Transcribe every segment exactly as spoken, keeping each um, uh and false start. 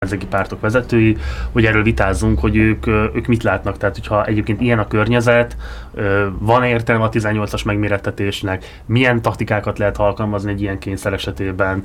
ellenzéki pártok vezetői, hogy erről vitázzunk, hogy ők, ők mit látnak. Tehát, hogyha egyébként ilyen a környezet, van értelme a tizennyolcas megmérettetésnek, milyen taktikákat lehet alkalmazni egy ilyen kényszer esetében,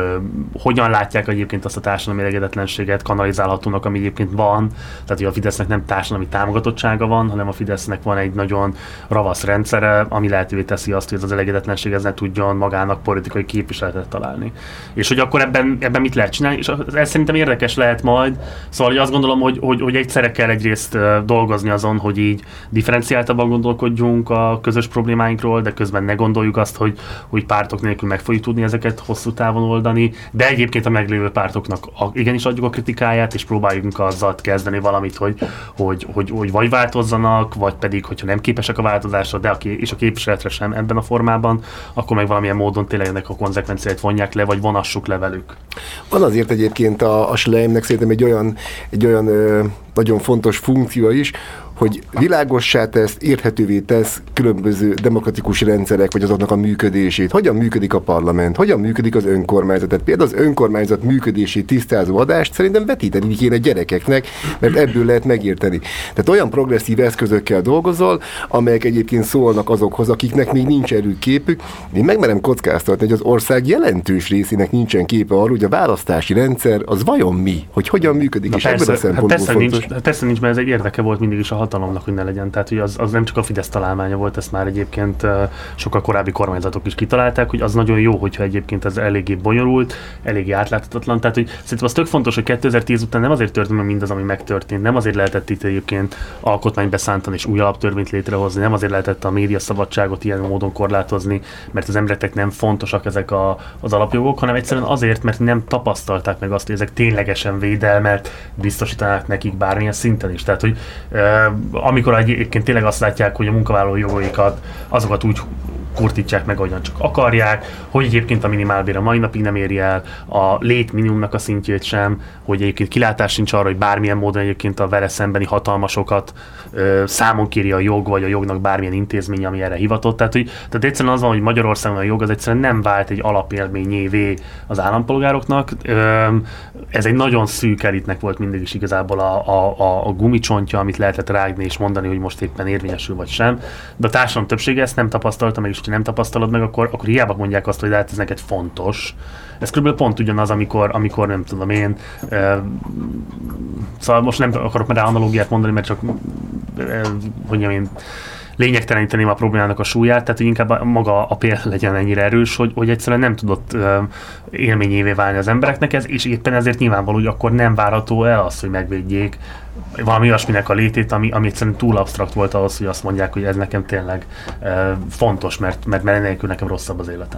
hogyan látják egyébként azt a társadalmi elégedetlenséget kanalizálhatónak, ami egyébként van. Tehát, hogy a Fidesznek nem társadalmi támogatottsága van, hanem a Fidesznek van egy nagyon ravasz rendszere, ami lehetővé teszi azt, hogy ez az elégedetlenség ez ne tudjon magának politikai képviseletet találni. És hogy akkor ebben, ebben mit lehet csinálni, és ez szerintem érdekes lehet majd. Szóval hogy azt gondolom, hogy, hogy, hogy egyszerre kell egyrészt dolgozni azon, hogy így differenciáltabban gondolkodjunk a közös problémáinkról, de közben ne gondoljuk azt, hogy, hogy pártok nélkül meg fogjuk tudni ezeket hosszú távon oldani, de egyébként a meglévő pártoknak igenis adjuk a kritikáját, és próbáljunk azzal kezdeni valamit, hogy, hogy, hogy, hogy vagy változzanak, vagy pedig, hogyha nem képesek a változásra, de a ké- és a képviseletre sem ebben a formában, akkor meg valamilyen módon tényleg ennek a konzekvenciáit vonják le, vagy vonassuk le velük. Van azért egyébként a, a Schleimnek szerintem egy olyan, egy olyan ö, nagyon fontos funkció is, hogy világossá tesz, érthetővé tesz különböző demokratikus rendszerek, vagy azoknak a működését. Hogyan működik a parlament, hogyan működik az önkormányzat. Tehát például az önkormányzat működését tisztázó adást szerintem vetíteni kéne gyerekeknek, mert ebből lehet megérteni. Tehát olyan progresszív eszközökkel dolgozol, amelyek egyébként szólnak azokhoz, akiknek még nincs erőképük. Én megmerem kockáztatni, hogy az ország jelentős részének nincsen képe arról, hogy a választási rendszer az vajon mi, hogy hogyan működik, Na és persze, ebből a szempontból hát persze fontos. Nincs, persze nincs, mert ez egy érdeke volt mindig is a hatalomnak, hogy ne legyen. Tehát, hogy az, az nem csak a Fidesz találmánya volt, ezt már egyébként uh, sokkal korábbi kormányzatok is kitalálták, hogy az nagyon jó, hogyha egyébként ez eléggé bonyolult, eléggé átláthatatlan. Tehát, hogy szerintem az tök fontos, hogy kétezer-tíz után nem azért történt meg mindaz, ami megtörtént, nem azért lehetett itt egyébként alkotmányt beszántani és új alaptörvényt létrehozni, nem azért lehetett a média szabadságot ilyen módon korlátozni, mert az embereknek nem fontosak ezek a, az alapjogok, hanem egyszerűen azért, mert nem tapasztalták meg azt, hogy ezek ténylegesen védelmet biztosítanak nekik bármilyen szinten is. Tehát, hogy uh, amikor egyébként tényleg azt látják, hogy a munkavállalói jogaikat, azokat úgy kurtítják meg, ahogyan csak akarják, hogy egyébként a minimálbér a mai napig nem éri el a létminimumnak a szintjét sem, hogy egyébként kilátás sincs arra, hogy bármilyen módon egyébként a vele szembeni hatalmasokat ö, számon kéri a jog, vagy a jognak bármilyen intézmény, ami erre hivatott. Tehát, hogy, tehát egyszerűen az van, hogy Magyarországon a jog az egyszerűen nem vált egy alapélményévé az állampolgároknak. Ö, ez egy nagyon szűk elitnek volt mindig is igazából a, a, a, a gumicsontja, amit lehetett rágni és mondani, hogy most éppen érvényesül vagy sem. De a társadalom többsége ezt nem tapasztalta meg, és ha nem tapasztalod meg, akkor, akkor hiába mondják azt, hogy hát ez neked fontos. Ez körülbelül pont ugyanaz, amikor, amikor nem tudom én, e, szóval most nem akarok már rá analógiát mondani, mert csak e, hogy én lényegteleníteném a problémának a súlyát, tehát hogy inkább maga a példa legyen ennyire erős, hogy, hogy egyszerűen nem tudott e, élményévé válni az embereknek ez, és éppen ezért nyilvánvaló, hogy akkor nem várható el az, hogy megvédjék valami olyasminek a létét, ami, ami egyszerűen túl absztrakt volt ahhoz, hogy azt mondják, hogy ez nekem tényleg e, fontos, mert, mert, mert nélkül nekem rosszabb az életem.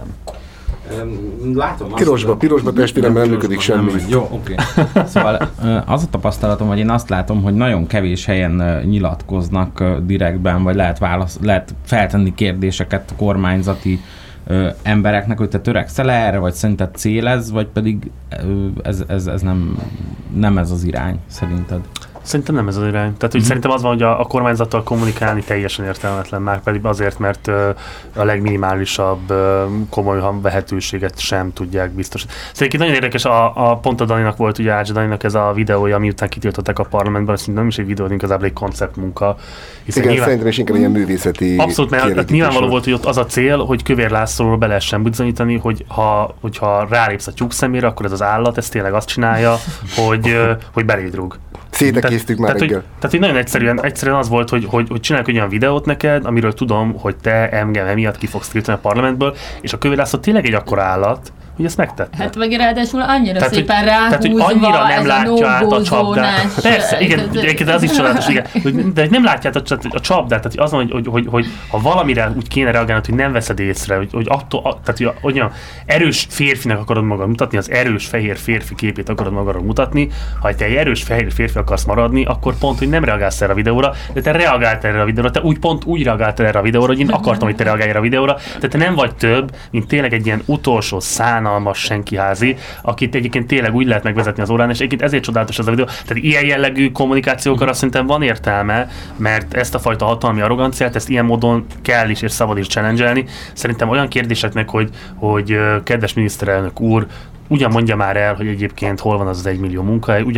Látom, pirosba, pirosba testvéremben nem működik semmi. Nem, jó, oké. Okay. Szóval az a tapasztalatom, hogy én azt látom, hogy nagyon kevés helyen nyilatkoznak direktben, vagy lehet, válasz, lehet feltenni kérdéseket kormányzati ö, embereknek, hogy te törekszel erre, vagy szerinted cél ez, vagy pedig ez, ez, ez nem, nem ez az irány, szerinted? Szerintem nem ez az irány. Tehát, hogy mm-hmm. szerintem az van, hogy a, a kormányzattal kommunikálni teljesen értelmetlen, már pedig azért, mert uh, a legminimálisabb uh, komoly vehetőséget sem tudják biztosítani. Szerintem nagyon érdekes, a, a pont a Daninak volt, ugye Ács Daninak ez a videója, miután kitiltották a parlamentben, azt nem is egy videó, igazából egy konceptmunka. Igen, nyilván, szerintem is inkább ilyen művészeti. Abszolút, mert nyilvánvaló volt, hogy ott az a cél, hogy Kövér Lászlóról be lehessen bizonyítani, hogy ha, hogyha rálépsz a tyúk szemére, akkor ez az állat, ez tényleg azt csinálja, hogy, uh, hogy beléd rúg. Szétekésztük már tehát, hogy, tehát, hogy nagyon egyszerűen, egyszerűen az volt, hogy, hogy, hogy csináljuk egy olyan videót neked, amiről tudom, hogy te engem emiatt ki fogsz tiltani a parlamentből, és a Kövér László tényleg egy akkora állat, hogy ezt megtette. Hát meg ráadásul annyira tehát, szépen hogy, ráhúzva, tehát, hogy annyira nem látja át a csapdát. Persze, igen, egyébként az is csodálatos, igen. De nem látja át a csapdát, tehát az van, hogy, hogy, hogy, hogy ha valamire úgy kéne reagálnod, hogy nem veszed észre, hogy, hogy attól, tehát hogy olyan erős férfinek akarod magad mutatni, az erős fehér férfi képét akarod magadról mutatni, ha te egy erős fehér férfi akarsz maradni, akkor pont, hogy nem reagálsz erre a videóra, de te reagáltál erre a videóra, te úgy pont úgy reagáltál erre a videóra, hogy én akartam, hogy te reagálj erre a videóra, tehát te nem vagy több, mint tényleg egy ilyen utolsó szán bánalmas senkiházi, akit egyébként tényleg úgy lehet megvezetni az órán, és egyébként ezért csodálatos ez a videó. Tehát ilyen jellegű kommunikációkra szerintem van értelme, mert ezt a fajta hatalmi arroganciát, ezt ilyen módon kell is és szabad is challenge-elni. Szerintem olyan kérdéseknek, hogy, hogy kedves miniszterelnök úr, ugyan mondja már el, hogy egyébként hol van az az egymillió munkahely,